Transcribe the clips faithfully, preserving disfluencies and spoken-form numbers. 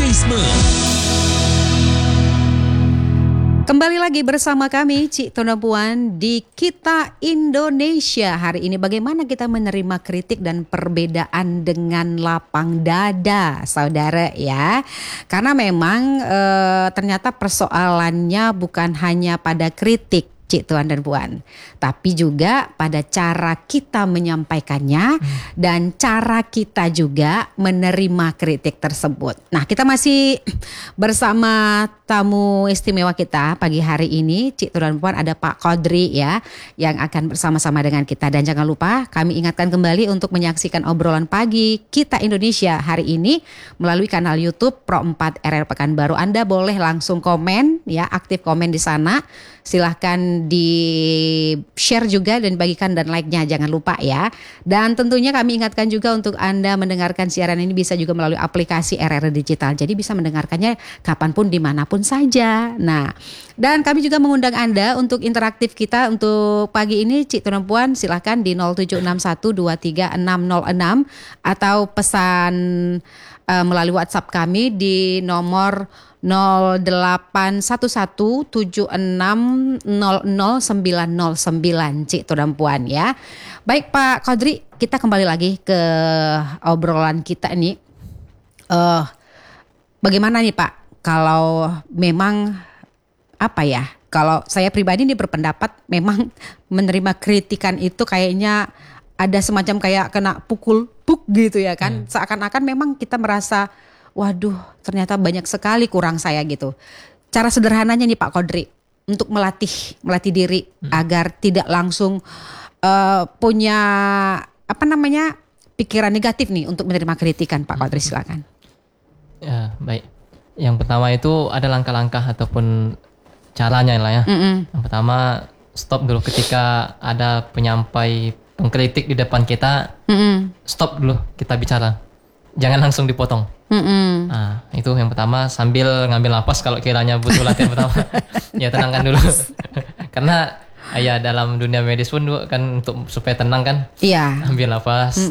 Jurnalisme. Kembali lagi bersama kami Cik Tona Puan di Kita Indonesia. Hari ini bagaimana kita menerima kritik dan perbedaan dengan lapang dada, saudara ya. Karena memang e, ternyata persoalannya bukan hanya pada kritik, Cik Tuan dan Puan, tapi juga pada cara kita menyampaikannya hmm. dan cara kita juga menerima kritik tersebut. Nah, kita masih bersama tamu istimewa kita pagi hari ini, Cik Tuan dan Puan, ada Pak Qadri ya, yang akan bersama-sama dengan kita. Dan jangan lupa kami ingatkan kembali untuk menyaksikan obrolan pagi Kita Indonesia hari ini melalui kanal YouTube Pro empat R R Pekanbaru. Anda boleh langsung komen ya, aktif komen di sana. Silahkan di share juga dan bagikan dan like-nya, jangan lupa ya. Dan tentunya kami ingatkan juga untuk Anda mendengarkan siaran ini bisa juga melalui aplikasi R R Digital. Jadi bisa mendengarkannya kapanpun dimanapun saja. Nah, dan kami juga mengundang Anda untuk interaktif kita untuk pagi ini, Cik Tuan Puan, silahkan di nol tujuh enam satu dua tiga enam nol enam atau pesan uh, melalui WhatsApp kami di nomor nol delapan satu satu tujuh enam nol nol sembilan nol sembilan, Cik Tuan Puan ya. Baik Pak Qadri, kita kembali lagi ke obrolan kita ini. Uh, bagaimana nih Pak, kalau memang apa ya, kalau saya pribadi ini berpendapat memang menerima kritikan itu kayaknya ada semacam kayak kena pukul puk gitu ya kan. Hmm. Seakan-akan memang kita merasa waduh, ternyata banyak sekali kurang saya gitu. Cara sederhananya nih Pak Qadri untuk melatih melatih diri hmm. agar tidak langsung uh, punya apa namanya pikiran negatif nih untuk menerima kritikan, Pak Qadri, silakan. Ya, baik. Yang pertama itu ada langkah-langkah ataupun caranya lah ya. Mm-mm. Yang pertama, stop dulu ketika ada penyampai pengkritik di depan kita. Mm-mm. Stop dulu kita bicara. Jangan langsung dipotong. Mm-mm. Nah, itu yang pertama, sambil ngambil napas kalau kiranya butuh latihan pertama. Ya tenangkan dulu. Karena ya dalam dunia medis pun kan untuk supaya tenang kan. Iya. Ambil napas.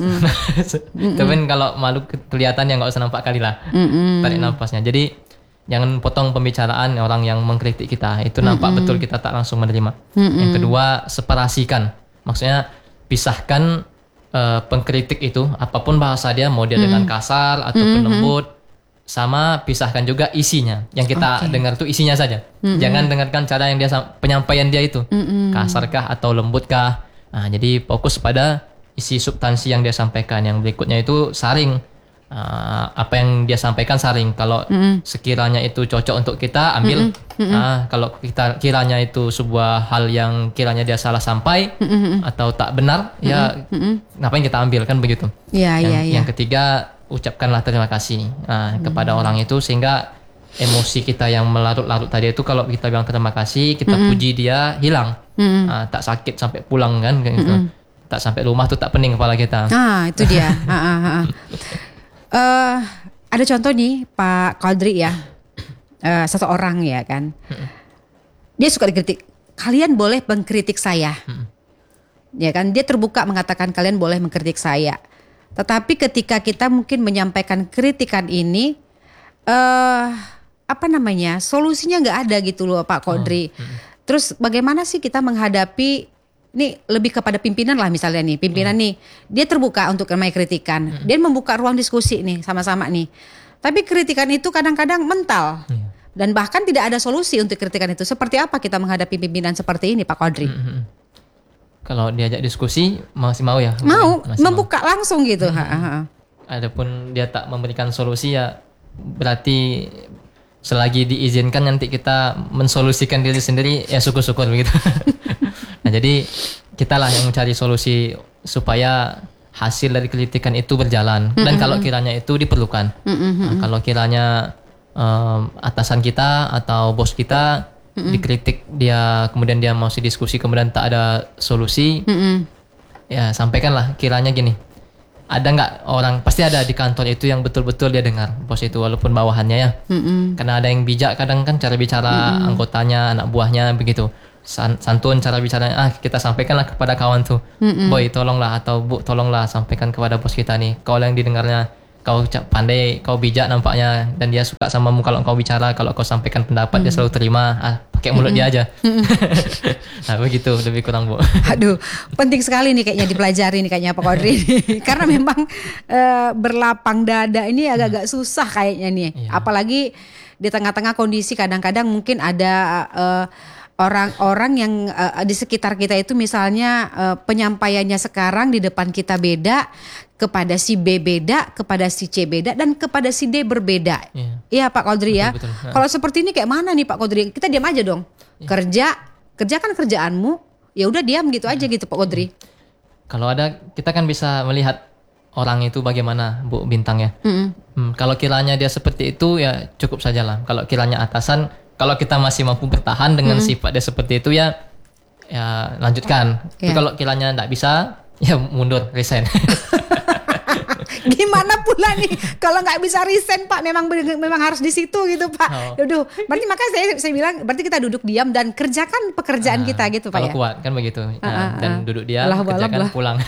Tapi kalau malu kelihatan ya nggak usah nampak kali lah. Mm-mm. Tarik napasnya. Jadi jangan potong pembicaraan orang yang mengkritik kita. Itu nampak Mm-mm. betul kita tak langsung menerima. Mm-mm. Yang kedua, separasikan. Maksudnya pisahkan Uh, pengkritik itu, apapun bahasa dia, mau dia mm-hmm. dengan kasar ataupun mm-hmm. lembut, sama pisahkan juga isinya. Yang kita okay. dengar itu isinya saja. Mm-hmm. Jangan dengarkan cara yang dia penyampaian dia itu, mm-hmm. kasarkah atau lembutkah. Nah, jadi fokus pada isi substansi yang dia sampaikan. Yang berikutnya itu saring. Uh, apa yang dia sampaikan saring. Kalau mm-hmm. sekiranya itu cocok untuk kita, ambil. Mm-hmm. Nah, kalau kita kiranya itu sebuah hal yang kiranya dia salah sampai mm-hmm. atau tak benar, mm-hmm. ya mm-hmm. ngapain kita ambil, kan begitu. Ya, yang, ya, ya. yang ketiga, ucapkanlah terima kasih nah, mm-hmm. kepada orang itu, sehingga emosi kita yang melarut-larut tadi itu, kalau kita bilang terima kasih, kita mm-hmm. puji dia, hilang. Mm-hmm. Nah, tak sakit sampai pulang kan, gitu. Mm-hmm. Tak sampai rumah tuh tak pening kepala kita. Ah, itu dia. Uh, ada contoh nih Pak Qadri ya, uh, seseorang ya kan, dia suka dikritik, kalian boleh mengkritik saya, ya kan, dia terbuka mengatakan kalian boleh mengkritik saya, tetapi ketika kita mungkin menyampaikan kritikan ini, uh, apa namanya, solusinya nggak ada gitu loh Pak Qadri. Oh. Terus bagaimana sih kita menghadapi? Ini lebih kepada pimpinan lah misalnya nih, pimpinan hmm. nih, dia terbuka untuk namanya kritikan, hmm. dia membuka ruang diskusi nih sama-sama nih. Tapi kritikan itu kadang-kadang mental hmm. dan bahkan tidak ada solusi untuk kritikan itu. Seperti apa kita menghadapi pimpinan seperti ini Pak Qadri? Hmm. Kalau diajak diskusi masih mau ya? Mau, masih membuka mau. Langsung gitu. Hmm. Adapun dia tak memberikan solusi, ya berarti selagi diizinkan nanti kita mensolusikan diri sendiri, ya syukur-syukur begitu. Nah, jadi kita lah yang mencari solusi supaya hasil dari kritikan itu berjalan. Dan mm-hmm. kalau kiranya itu diperlukan. Mm-hmm. Nah, kalau kiranya um, atasan kita atau bos kita mm-hmm. dikritik, dia kemudian dia masih diskusi, kemudian tak ada solusi, mm-hmm. ya sampaikanlah kiranya gini. Ada nggak orang, pasti ada di kantor itu yang betul-betul dia dengar bos itu, walaupun bawahannya ya. Mm-hmm. Karena ada yang bijak kadang kan cara bicara mm-hmm. anggotanya, anak buahnya begitu. Santun cara bicara, ah kita sampaikanlah kepada kawan tuh, mm-mm. boy tolonglah atau bu tolonglah sampaikan kepada bos kita nih, kalau yang didengarnya kau pandai, kau bijak nampaknya, dan dia suka samamu kalau kau bicara, kalau kau sampaikan pendapat mm. dia selalu terima, ah, pakai mulut mm. dia aja. Mm. Nah begitu lebih kurang Bu. Aduh, penting sekali nih kayaknya dipelajari nih kayaknya Pak Kodri. Karena memang uh, berlapang dada ini agak-agak susah kayaknya nih. Yeah. Apalagi di tengah-tengah kondisi kadang-kadang mungkin ada uh, orang-orang yang uh, di sekitar kita itu misalnya uh, penyampaiannya sekarang di depan kita beda, kepada si B beda, kepada si C beda, dan kepada si D berbeda. Iya, yeah. Pak Kodri ya. Betul, betul. Kalau seperti ini kayak mana nih Pak Kodri? Kita diam aja dong. Yeah. Kerja, kerja kan kerjaanmu, ya udah diam gitu aja gitu Pak Kodri. Kalau ada, kita kan bisa melihat orang itu bagaimana Bu Bintang ya. Mm-hmm. Hmm, kalau kiranya dia seperti itu ya cukup sajalah. Kalau kiranya atasan, kalau kita masih mampu bertahan dengan mm-hmm. sifat dia seperti itu ya, ya lanjutkan. Yeah. Tapi kalau kiranya tidak bisa, ya mundur, resign. Gimana pula nih kalau nggak bisa resign Pak, memang memang harus di situ gitu Pak. Oh. Duduh, berarti makanya saya saya bilang berarti kita duduk diam dan kerjakan pekerjaan uh, kita gitu Pak kalau ya. Kalau kuat kan begitu. Uh, uh, uh, dan duduk diam, Allah kerjakan Allah. pulang.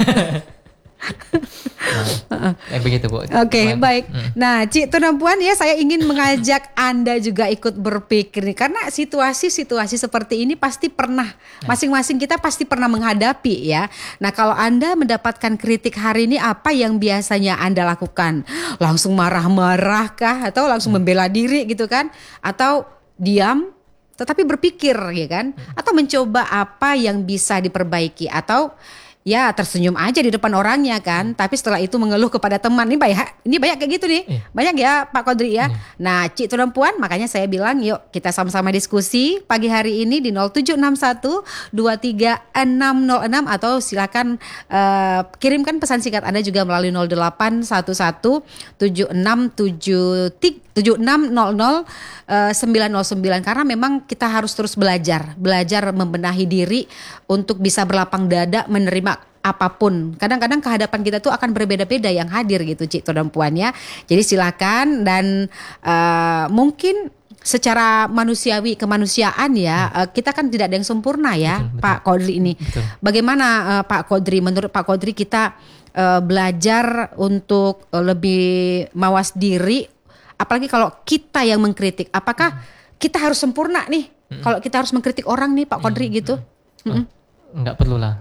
Nah, kayak begitu Bu. Oke, okay, baik. Hmm. Nah, Cik Tuan Puan ya, saya ingin mengajak Anda juga ikut berpikir nih, karena situasi-situasi seperti ini pasti pernah, masing-masing kita pasti pernah menghadapi ya. Nah, kalau Anda mendapatkan kritik hari ini, apa yang biasanya Anda lakukan? Langsung marah-marah kah, atau langsung hmm. membela diri gitu kan? Atau diam tetapi berpikir ya kan? Atau mencoba apa yang bisa diperbaiki, atau ya tersenyum aja di depan orangnya kan, tapi setelah itu mengeluh kepada teman. Ini banyak, ini banyak kayak gitu nih, eh. banyak ya Pak Kodri ya. Eh. Nah Cik Tuan Puan, makanya saya bilang yuk kita sama-sama diskusi pagi hari ini di nol tujuh enam satu dua tiga enam nol enam, atau silakan uh, kirimkan pesan singkat Anda juga melalui nol delapan satu satu tujuh enam tujuh tujuh enam nol nol sembilan nol sembilan, karena memang kita harus terus belajar, belajar membenahi diri untuk bisa berlapang dada menerima apapun. Kadang-kadang kehadapan kita tuh akan berbeda-beda yang hadir gitu Cik Tuan Puan ya. Jadi silakan, dan uh, mungkin secara manusiawi, kemanusiaan ya, hmm. uh, kita kan tidak ada yang sempurna ya. Betul, betul. Pak Kodri ini. Betul. Bagaimana uh, Pak Kodri, menurut Pak Kodri kita uh, belajar untuk uh, lebih mawas diri, apalagi kalau kita yang mengkritik. Apakah hmm. kita harus sempurna nih hmm. kalau kita harus mengkritik orang nih Pak Kodri hmm. gitu? Hmm. Enggak perlu lah.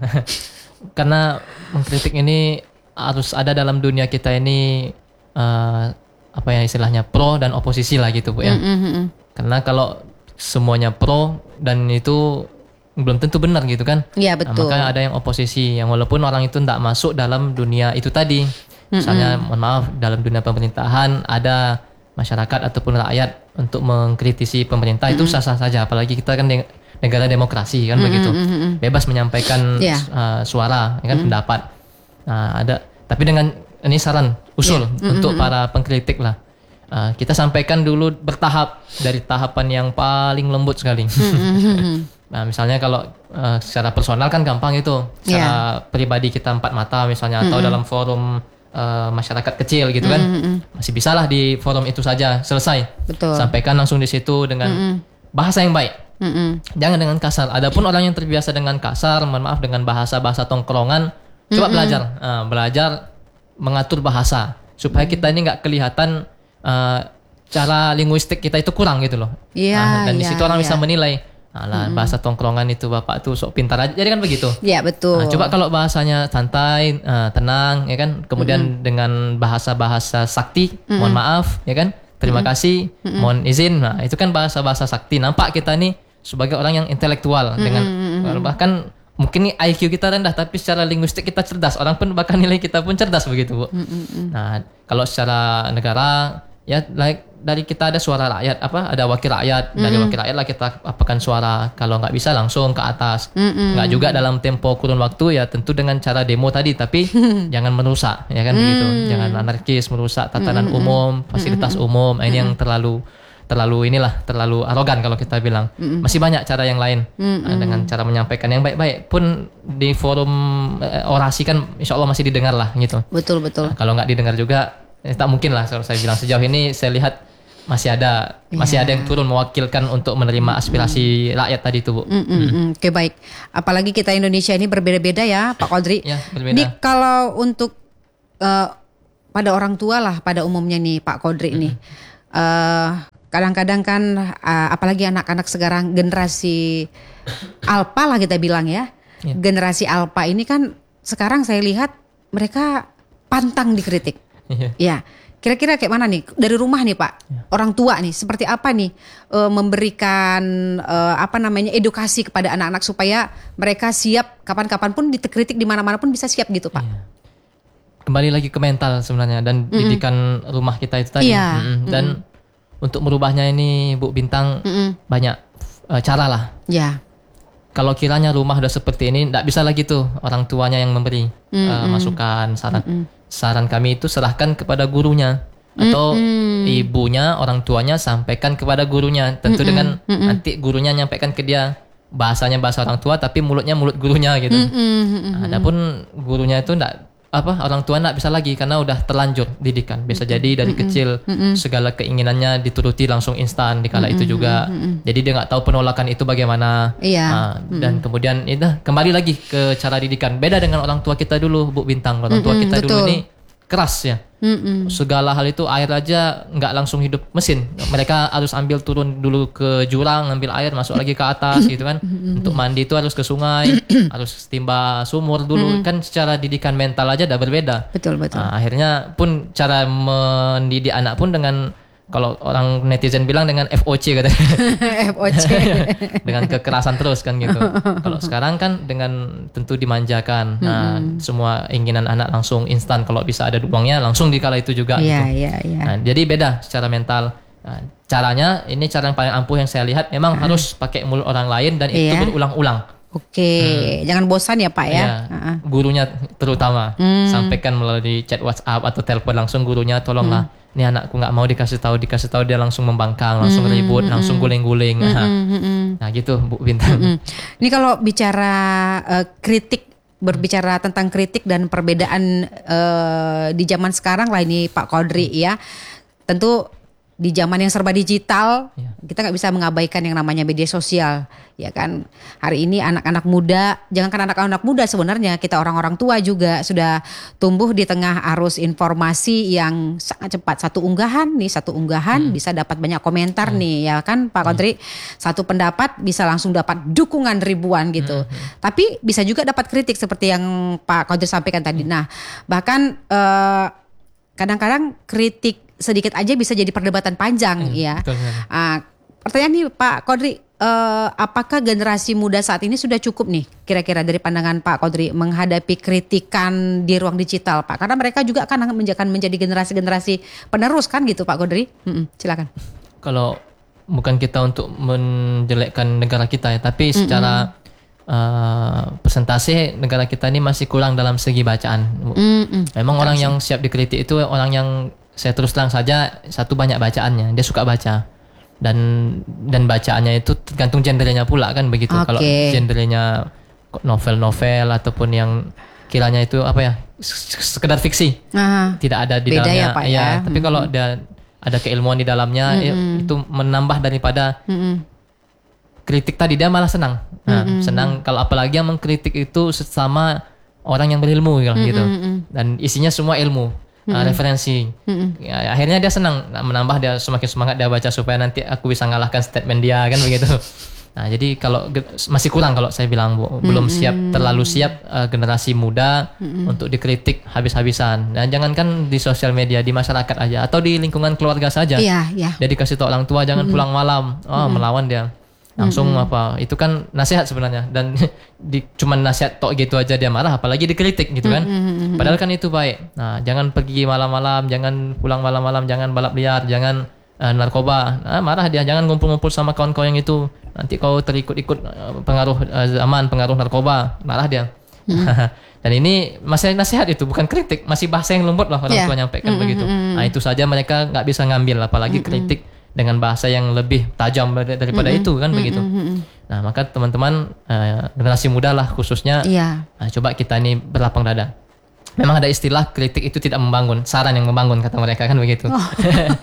Karena mengkritik ini harus ada dalam dunia kita ini, uh, apa ya istilahnya, pro dan oposisi lah gitu Bu ya. Mm-hmm. Karena kalau semuanya pro dan itu belum tentu benar gitu kan. Iya betul. Nah, makanya ada yang oposisi, yang walaupun orang itu tidak masuk dalam dunia itu tadi. Misalnya mm-hmm. mohon maaf, dalam dunia pemerintahan ada masyarakat ataupun rakyat untuk mengkritisi pemerintah, mm-hmm. itu sah-sah saja. Apalagi kita kan de- negara demokrasi kan, mm-hmm. begitu, bebas menyampaikan yeah. uh, suara, kan, mm-hmm. pendapat. Nah, ada, tapi dengan ini saran, usul yeah. mm-hmm. untuk para pengkritik lah. Uh, kita sampaikan dulu bertahap, dari tahapan yang paling lembut sekali. Mm-hmm. Nah, misalnya kalau uh, secara personal kan gampang itu, secara yeah. pribadi kita empat mata misalnya, mm-hmm. atau dalam forum uh, masyarakat kecil gitu kan, mm-hmm. masih bisalah di forum itu saja selesai. Betul. Sampaikan langsung di situ dengan mm-hmm. bahasa yang baik. Mm-mm. Jangan dengan kasar. Adapun orang yang terbiasa dengan kasar, mohon maaf, dengan bahasa-bahasa tongkrongan, coba Mm-mm. belajar, uh, belajar mengatur bahasa supaya kita ini nggak kelihatan uh, cara linguistik kita itu kurang gitu loh. Yeah, uh, dan yeah, di situ orang yeah. bisa menilai, alah bahasa tongkrongan itu bapak tuh sok pintar aja. Jadi kan begitu. Iya yeah, betul. Nah, coba kalau bahasanya santai, uh, tenang, ya kan. Kemudian Mm-mm. dengan bahasa-bahasa sakti, Mm-mm. mohon maaf, ya kan. Terima Mm-mm. kasih, Mm-mm. mohon izin. Nah itu kan bahasa-bahasa sakti. Nampak kita nih sebagai orang yang intelektual, mm-hmm. dengan bahkan mungkin I Q kita rendah tapi secara linguistik kita cerdas, orang pun bahkan nilai kita pun cerdas begitu Bu. Mm-hmm. Nah kalau secara negara ya, like, dari kita ada suara rakyat, apa ada wakil rakyat, mm-hmm. dari wakil rakyat lah kita apakan suara, kalau nggak bisa langsung ke atas, mm-hmm. nggak juga dalam tempo kurun waktu ya, tentu dengan cara demo tadi, tapi jangan merusak ya kan, mm-hmm. begitu, jangan anarkis, merusak tatanan mm-hmm. umum, fasilitas mm-hmm. umum, ini mm-hmm. yang terlalu terlalu inilah, terlalu arogan kalau kita bilang. Mm-mm. Masih banyak cara yang lain, uh, dengan cara menyampaikan yang baik-baik pun di forum uh, orasi kan insya Allah masih didengar lah gitu. Betul betul. Nah, kalau nggak didengar juga eh, tak mungkin lah. Kalau saya bilang sejauh ini saya lihat masih ada yeah. masih ada yang turun mewakilkan untuk menerima aspirasi mm. rakyat tadi itu Bu. Mm. Mm. Oke okay, baik. Apalagi kita Indonesia ini berbeda-beda ya Pak Kodri. Ya, berbeda. Ini kalau untuk uh, pada orang tua lah pada umumnya nih Pak Kodri nih. Uh, kadang-kadang kan uh, apalagi anak-anak sekarang generasi alpha lah kita bilang ya. Yeah. Generasi alpha ini kan sekarang saya lihat mereka pantang dikritik. Yeah. Ya. Kira-kira kayak mana nih dari rumah nih Pak, ya. Orang tua nih seperti apa nih e, memberikan e, apa namanya edukasi kepada anak-anak supaya mereka siap kapan-kapan pun dikritik di mana-mana pun bisa siap gitu Pak. Ya. Kembali lagi ke mental sebenarnya dan mm-mm. didikan rumah kita itu tadi. Ya. Mm-mm. Dan mm-mm. untuk merubahnya ini Bu Bintang mm-mm. banyak e, cara lah. Ya. Kalau kiranya rumah udah seperti ini, tidak bisa lagi tuh orang tuanya yang memberi e, masukan, saran. Mm-mm. Saran kami itu serahkan kepada gurunya atau mm-mm. ibunya, orang tuanya sampaikan kepada gurunya. Tentu mm-mm. dengan mm-mm. nanti gurunya nyampaikan ke dia bahasanya bahasa orang tua tapi mulutnya mulut gurunya gitu. Mm-mm. Adapun gurunya itu enggak apa orang tua enggak bisa lagi karena udah terlanjur didikan. Bisa jadi dari mm-mm. kecil mm-mm. segala keinginannya dituruti langsung instan di kala mm-mm. itu juga. Mm-mm. Jadi dia enggak tahu penolakan itu bagaimana. Iya. Nah, dan kemudian itu kembali lagi ke cara didikan. Beda dengan orang tua kita dulu Bu Bintang. Orang tua kita betul. dulu ini keras ya. Mm-mm. Segala hal itu air aja nggak langsung hidup mesin. Mereka harus ambil turun dulu ke jurang, ambil air masuk lagi ke atas gitu kan. Untuk mandi itu harus ke sungai, harus timba sumur dulu. Mm. Kan secara didikan mental aja udah berbeda. Betul betul. Nah, akhirnya pun cara mendidik anak pun dengan kalau orang netizen bilang dengan F O C katanya. F O C. Dengan kekerasan terus kan gitu. Kalau sekarang kan dengan tentu dimanjakan. Nah, mm-hmm. semua inginan anak langsung instan. Kalau bisa ada uangnya langsung di kala itu juga. Iya, gitu. iya, iya. Nah, jadi beda secara mental. Nah, caranya ini cara yang paling ampuh yang saya lihat memang uh. harus pakai mulut orang lain dan itu yeah. berulang-ulang. Oke, hmm. jangan bosan ya Pak ya. ya uh-uh. Gurunya terutama hmm. sampaikan melalui chat WhatsApp atau telepon langsung gurunya, tolonglah. Hmm. Ini anakku nggak mau dikasih tahu, dikasih tahu dia langsung membangkang, langsung hmm. ribut, hmm. langsung guling-guling. Hmm. Hmm. Nah gitu Bu Bintang. Hmm. Ini kalau bicara uh, kritik, berbicara tentang kritik dan perbedaan uh, di zaman sekarang lah ini Pak Kodri hmm. ya. Tentu di zaman yang serba digital, ya. Kita nggak bisa mengabaikan yang namanya media sosial, ya kan. Hari ini anak-anak muda, jangankan anak-anak muda sebenarnya kita orang-orang tua juga sudah tumbuh di tengah arus informasi yang sangat cepat. Satu unggahan nih, satu unggahan hmm. bisa dapat banyak komentar hmm. nih, ya kan Pak Kodri. Hmm. Satu pendapat bisa langsung dapat dukungan ribuan gitu. Hmm. Tapi bisa juga dapat kritik seperti yang Pak Kodri sampaikan tadi. Nah, bahkan eh, kadang-kadang kritik sedikit aja bisa jadi perdebatan panjang hmm, ya. Betul, uh, pertanyaan nih Pak Kodri, uh, apakah generasi muda saat ini sudah cukup nih kira-kira dari pandangan Pak Kodri menghadapi kritikan di ruang digital Pak? Karena mereka juga kan akan menjadi generasi-generasi penerus kan gitu Pak Kodri. Hmm, silakan. Kalau bukan kita untuk menjelekkan negara kita ya, tapi secara uh, persentase negara kita ini masih kurang dalam segi bacaan. Mm-mm. Memang orang yang siap dikritik itu orang yang saya terus terang saja satu banyak bacaannya, dia suka baca dan dan bacaannya itu tergantung genrenya pula kan begitu. Okay. Kalau genrenya novel-novel ataupun yang kiranya itu apa ya sekedar fiksi, aha, tidak ada di beda dalamnya, ya, Pak, ya. Ya. Tapi hmm. kalau ada ada keilmuan di dalamnya hmm. ya, itu menambah daripada hmm. kritik tadi, dia malah senang. Nah, hmm. senang kalau apalagi yang mengkritik itu sesama orang yang berilmu gitu, hmm. gitu. Dan isinya semua ilmu. Uh, referensi mm-hmm. ya, akhirnya dia senang, menambah dia semakin semangat dia baca supaya nanti aku bisa ngalahkan statement dia kan begitu. Nah jadi kalau masih kurang kalau saya bilang Bu, mm-hmm. belum siap, terlalu siap uh, generasi muda mm-hmm. untuk dikritik habis-habisan. Dan jangankan di sosial media, di masyarakat aja atau di lingkungan keluarga saja. Yeah, yeah. Dia dikasih tahu orang tua jangan mm-hmm. pulang malam, oh mm-hmm. melawan dia. Langsung mm-hmm. apa itu kan nasihat sebenarnya, dan di cuman nasihat tok gitu aja dia marah, apalagi dikritik gitu kan. Mm-hmm. Padahal kan itu baik. Nah, jangan pergi malam-malam, jangan pulang malam-malam, jangan balap liar, jangan uh, narkoba. Nah, marah dia, jangan ngumpul-ngumpul sama kawan-kawan yang itu. Nanti kau terikut-ikut uh, pengaruh uh, zaman, pengaruh narkoba, marah dia. Mm-hmm. Dan ini masih nasihat itu, bukan kritik, masih bahasa yang lembut lah orang yeah. tua nyampaikan mm-hmm. begitu. Nah, itu saja mereka nggak bisa ngambil, apalagi mm-hmm. kritik dengan bahasa yang lebih tajam daripada mm-hmm. itu kan mm-hmm. begitu. Nah maka teman-teman uh, generasi muda lah khususnya yeah. uh, coba kita ini berlapang dada. Memang ada istilah kritik itu tidak membangun, saran yang membangun kata mereka kan begitu. Oh.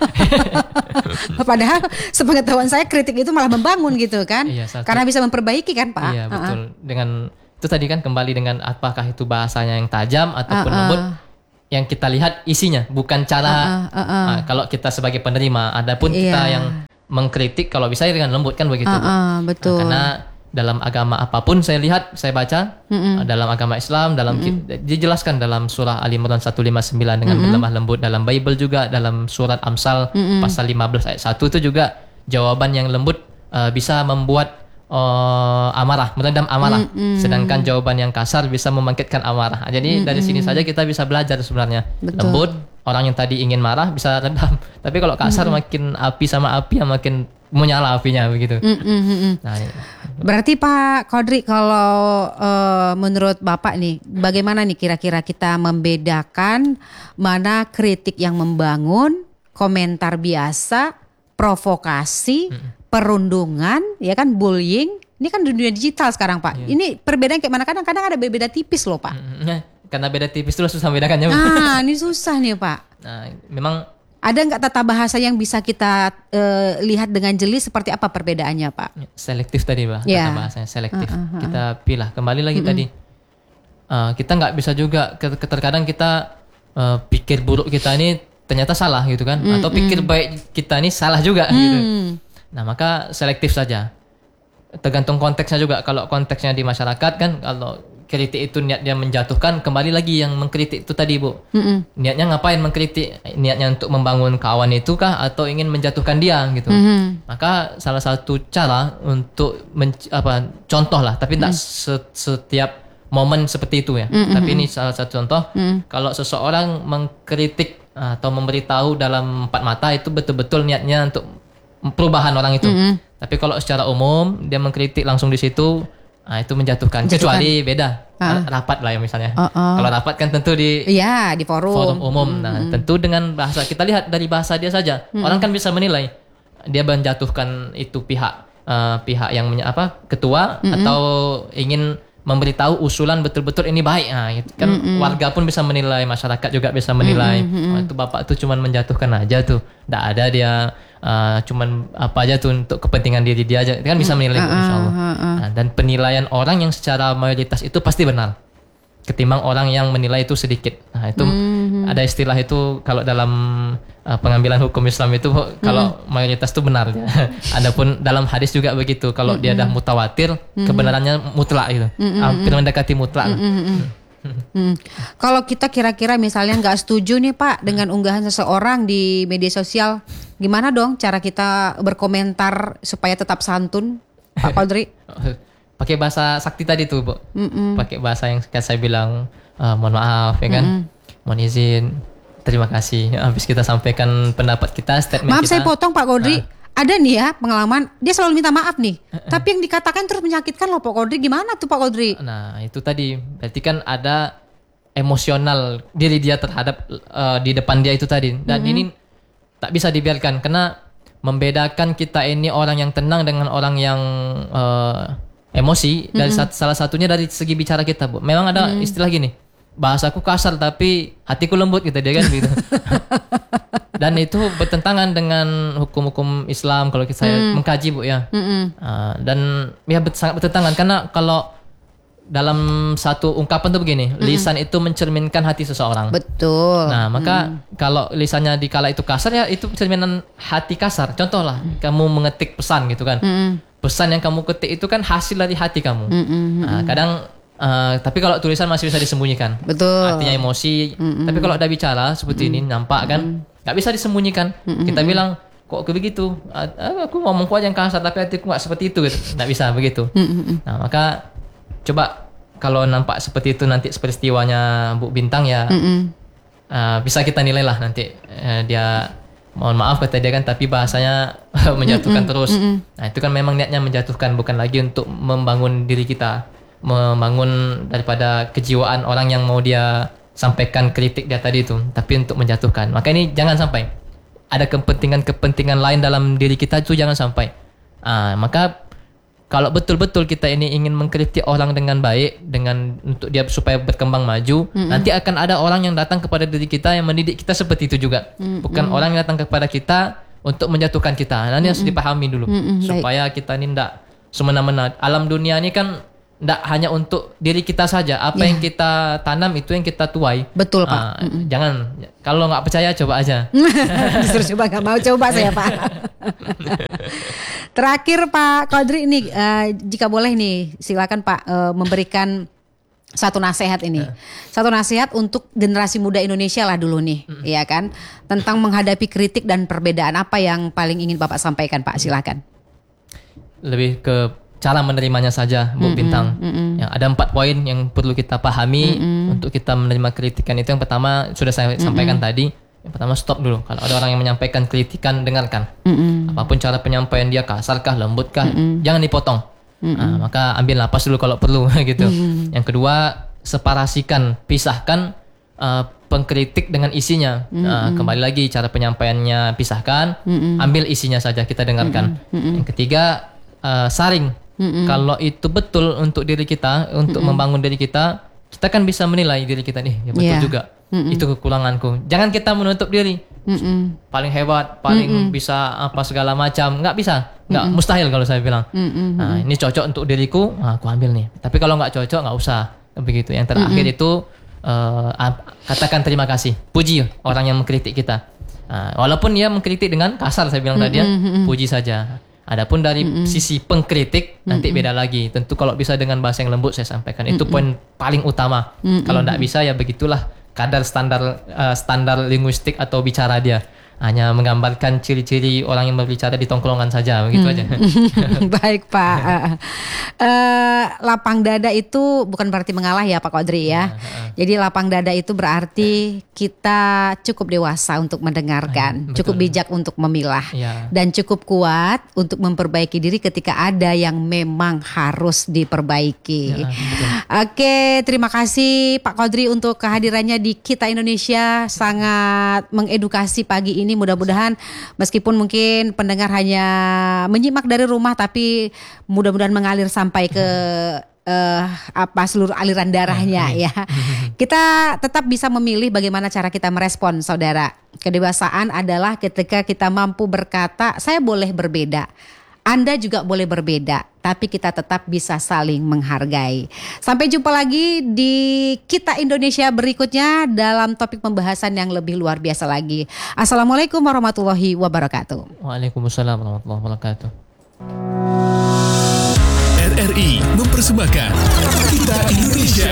Padahal sepengetahuan saya kritik itu malah membangun gitu kan, iya, karena bisa memperbaiki kan Pak. Iya betul. Uh-uh. Dengan itu tadi kan kembali dengan apakah itu bahasanya yang tajam ataupun uh-uh. lembut. yang kita lihat isinya, bukan cara Uh, uh, uh, uh. uh, kalau kita sebagai penerima. Adapun Iya. kita yang mengkritik, kalau bisa dengan lembut kan begitu. Uh, Bu. uh, betul. Nah, karena dalam agama apapun saya lihat, saya baca uh, dalam agama Islam, dalam ki- dijelaskan dalam surah Al Imran seratus lima puluh sembilan dengan berlemah lembut, dalam Bible juga dalam surat Amsal pasal lima belas ayat satu itu juga jawaban yang lembut uh, bisa membuat uh, amarah, meredam amarah. Sedangkan jawaban yang kasar bisa membangkitkan amarah. Jadi dari sini saja kita bisa belajar sebenarnya. Betul. Lembut, orang yang tadi ingin marah bisa redam. Tapi kalau kasar makin api sama api yang makin menyala apinya begitu. Nah, ini. Berarti Pak Kodri, kalau uh, menurut Bapak nih, bagaimana nih kira-kira kita membedakan mana kritik yang membangun, komentar biasa, provokasi, mm. perundungan, ya kan, bullying. Ini kan dunia digital sekarang Pak. Yeah. Ini perbedaan kayak mana? Kadang-kadang ada beda tipis loh Pak. Nah, karena beda tipis itu susah bedakannya. Ah, ini susah nih Pak. Nah, memang ada nggak tata bahasa yang bisa kita uh, lihat dengan jeli seperti apa perbedaannya Pak? Selektif tadi Pak, yeah. tata bahasanya selektif. Uh, uh, uh. Kita pilih kembali lagi mm-hmm. tadi. Uh, kita nggak bisa juga, terkadang kita uh, pikir buruk kita ini ternyata salah gitu kan, mm-hmm. atau pikir baik kita ini salah juga mm. gitu. Nah maka selektif saja. Tergantung konteksnya juga. Kalau konteksnya di masyarakat kan, kalau kritik itu niatnya menjatuhkan, kembali lagi yang mengkritik itu tadi Bu. Mm-hmm. Niatnya ngapain mengkritik? Niatnya untuk membangun kawan itu kah, atau ingin menjatuhkan dia gitu. Mm-hmm. Maka salah satu cara untuk men, apa contoh lah, tapi tidak mm-hmm. setiap momen seperti itu ya. Mm-hmm. Tapi ini salah satu contoh. Mm-hmm. Kalau seseorang mengkritik atau memberitahu dalam empat mata, itu betul-betul niatnya untuk perubahan orang itu. Mm-hmm. Tapi kalau secara umum dia mengkritik langsung di situ, nah, itu menjatuhkan. menjatuhkan. Kecuali beda uh. rapat lah ya misalnya. Uh, uh. Kalau rapat kan tentu di iya, di forum, forum umum. Mm-hmm. Nah tentu dengan bahasa, kita lihat dari bahasa dia saja, mm-hmm. orang kan bisa menilai dia menjatuhkan itu pihak uh, pihak yang apa ketua, mm-hmm. atau ingin memberitahu usulan betul-betul ini baik. Nah, itu kan mm-hmm. warga pun bisa menilai, masyarakat juga bisa menilai. Mm-hmm. Oh, itu bapak tuh cuman menjatuhkan aja tuh, tidak ada dia uh, cuman apa aja tuh untuk kepentingan diri dia aja. Kan bisa menilai mm-hmm. insyaallah. Mm-hmm. Nah, dan penilaian orang yang secara mayoritas itu pasti benar, ketimbang orang yang menilai itu sedikit. Nah, itu mm-hmm. ada istilah itu kalau dalam uh, pengambilan hukum Islam itu, kalau mm-hmm. mayoritas itu benar. Adapun dalam hadis juga begitu. Kalau mm-hmm. dia dah mutawatir, mm-hmm. kebenarannya mutlak gitu. Mm-hmm. Hampir mendekati mutlak. Mm-hmm. Hmm. Kalau kita kira-kira misalnya nggak setuju nih Pak dengan unggahan seseorang di media sosial, gimana dong cara kita berkomentar supaya tetap santun, Pak Kodri? Pakai bahasa sakti tadi tuh Bu. Mm-mm. Pakai bahasa yang saya bilang, uh, mohon maaf ya kan, Mm-mm. mohon izin, terima kasih. Habis kita sampaikan pendapat kita, statement maaf, kita. Maaf saya potong Pak Kodri. Uh. Ada nih ya pengalaman, dia selalu minta maaf nih, uh-uh. tapi yang dikatakan terus menyakitkan loh Pak Kodri. Gimana tuh Pak Kodri? Nah itu tadi, berarti kan ada emosional diri dia terhadap uh, di depan dia itu tadi. Dan mm-hmm. ini tak bisa dibiarkan, karena membedakan kita ini orang yang tenang dengan orang yang uh, emosi, dari mm-hmm. salah satunya dari segi bicara kita Bu. Memang ada mm-hmm. istilah gini, bahasaku kasar tapi hatiku lembut gitu dia kan gitu. Dan itu bertentangan dengan hukum-hukum Islam kalau kita mm. mengkaji Bu ya. Mm-hmm. Uh, dan ya bet, sangat bertentangan, karena kalau dalam satu ungkapan tuh begini, mm-hmm. lisan itu mencerminkan hati seseorang. Betul. Nah maka mm. kalau lisannya dikala itu kasar, ya itu cerminan hati kasar. Contoh lah, mm. kamu mengetik pesan gitu kan. Mm. Pesan yang kamu ketik itu kan hasil dari hati kamu. Mm-hmm. Nah, kadang Uh, tapi kalau tulisan masih bisa disembunyikan. Betul. Artinya emosi. Mm-mm. Tapi kalau ada bicara seperti Mm-mm. ini nampak kan, nggak mm-mm. bisa disembunyikan. Mm-mm. Kita bilang kok begitu. Uh, aku ngomong kuat yang kasar tapi hatiku nggak seperti itu. Gitu. Nggak bisa begitu. Mm-mm. Nah maka coba kalau nampak seperti itu nanti peristiwanya Bu Bintang ya, uh, bisa kita nilai lah nanti uh, dia. Mohon maaf kata dia kan, tapi bahasanya menjatuhkan mm-mm. terus. Mm-mm. Nah itu kan memang niatnya menjatuhkan, bukan lagi untuk membangun diri kita, membangun daripada kejiwaan orang yang mau dia sampaikan kritik dia tadi itu, tapi untuk menjatuhkan. Maka ini jangan sampai ada kepentingan-kepentingan lain dalam diri kita, itu jangan sampai. Ah, maka kalau betul-betul kita ini ingin mengkritik orang dengan baik, dengan untuk dia supaya berkembang maju, mm-hmm. nanti akan ada orang yang datang kepada diri kita yang mendidik kita seperti itu juga. Mm-hmm. Bukan orang yang datang kepada kita untuk menjatuhkan kita. Nanti mm-hmm. harus dipahami dulu, mm-hmm. supaya kita ini tidak semena-mena. Alam dunia ini kan Tidak hanya untuk diri kita saja. Apa Yeah. yang kita tanam itu yang kita tuai. Betul, Pak. Ah, jangan, kalau nggak percaya coba aja. Justru coba nggak mau coba saya, Pak. Terakhir Pak Qadri ini, uh, jika boleh nih, silakan Pak uh, memberikan satu nasihat ini, satu nasihat untuk generasi muda Indonesia lah dulu nih, ya kan, tentang menghadapi kritik dan perbedaan. Apa yang paling ingin Bapak sampaikan, Pak? Silakan. Lebih ke cara menerimanya saja, Bu Mm-mm, Bintang. mm-mm. Yang ada empat poin yang perlu kita pahami Mm-mm. untuk kita menerima kritikan itu. Yang pertama sudah saya sampaikan tadi. Yang pertama, stop dulu. Kalau ada orang yang menyampaikan kritikan, dengarkan. Mm-mm. Apapun cara penyampaian dia, kasarkah, lembutkah, jangan dipotong. Mm-mm. Nah, maka ambil napas dulu kalau perlu gitu. Mm-mm. Yang kedua, separasikan, pisahkan uh, pengkritik dengan isinya. Uh, kembali lagi cara penyampaiannya pisahkan, Mm-mm. ambil isinya saja kita dengarkan. Mm-mm. Yang ketiga, uh, saring. Mm-mm. Kalau itu betul untuk diri kita, untuk membangun diri kita, kita kan bisa menilai diri kita nih, ya betul Yeah. juga. Mm-mm. Itu kekuranganku. Jangan kita menutup diri. Mm-mm. Paling hebat, paling bisa apa segala macam, nggak bisa, nggak mustahil kalau saya bilang. Mm-mm. Nah, ini cocok untuk diriku, nah, aku ambil nih. Tapi kalau nggak cocok nggak usah, begitu. Yang terakhir itu uh, katakan terima kasih, puji orang yang mengkritik kita. Nah, walaupun dia mengkritik dengan kasar, saya bilang tadi ya, puji saja. Adapun dari sisi pengkritik nanti beda lagi. Tentu kalau bisa dengan bahasa yang lembut saya sampaikan, itu poin paling utama. Kalau nggak bisa ya begitulah kadar standar uh, standar linguistik atau bicara dia. Hanya menggambarkan ciri-ciri orang yang berbicara di tongkrongan saja, begitu aja. Baik Pak. Uh, lapang dada itu bukan berarti mengalah ya Pak Qadri ya. Jadi lapang dada itu berarti kita cukup dewasa untuk mendengarkan, Betul. cukup bijak untuk memilah, Ya. dan cukup kuat untuk memperbaiki diri ketika ada yang memang harus diperbaiki. Ya, betul. Oke, terima kasih Pak Qadri untuk kehadirannya di Kita Indonesia, sangat mengedukasi pagi ini. Mudah-mudahan meskipun mungkin pendengar hanya menyimak dari rumah, tapi mudah-mudahan mengalir sampai ke uh, apa seluruh aliran darahnya ya. Kita tetap bisa memilih bagaimana cara kita merespon, saudara. Kedewasaan adalah ketika kita mampu berkata, saya boleh berbeda. Anda juga boleh berbeda, tapi kita tetap bisa saling menghargai. Sampai jumpa lagi di Kita Indonesia berikutnya dalam topik pembahasan yang lebih luar biasa lagi. Assalamualaikum warahmatullahi wabarakatuh. Waalaikumsalam warahmatullahi wabarakatuh. R R I mempersembahkan Kita Indonesia.